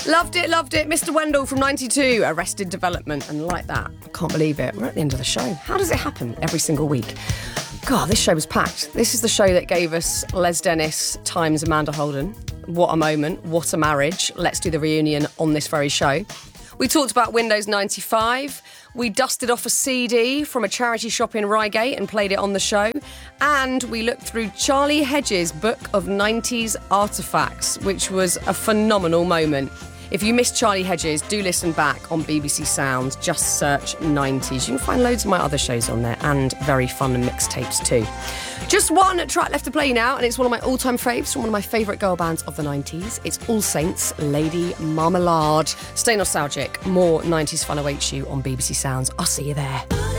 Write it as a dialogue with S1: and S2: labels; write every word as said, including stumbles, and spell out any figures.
S1: Loved it, loved it. Mister Wendell from ninety-two, Arrested Development, and like that. I can't believe it. We're at the end of the show. How does it happen every single week? God, this show was packed. This is the show that gave us Les Dennis times Amanda Holden. What a moment. What a marriage. Let's do the reunion on this very show. We talked about Windows ninety-five. We dusted off a C D from a charity shop in Reigate and played it on the show. And we looked through Charlie Hedges' book of nineties artefacts, which was a phenomenal moment. If you missed Charlie Hedges, do listen back on B B C Sounds. Just search nineties. You can find loads of my other shows on there and very fun mixtapes too. Just one track left to play now, and it's one of my all-time faves from one of my favourite girl bands of the nineties. It's All Saints, Lady Marmalade. Stay nostalgic. More nineties fun awaits you on B B C Sounds. I'll see you there.